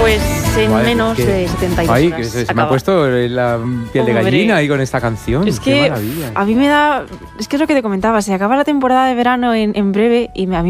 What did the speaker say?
Pues en Vale, menos es que- de 72 Ay, horas. que se me ha acaba. puesto la piel de Hombre. gallina ahí con esta canción. Es Qué que maravilla. a mí me da... Es que es lo que te comentaba, se acaba la temporada de verano en breve y a mí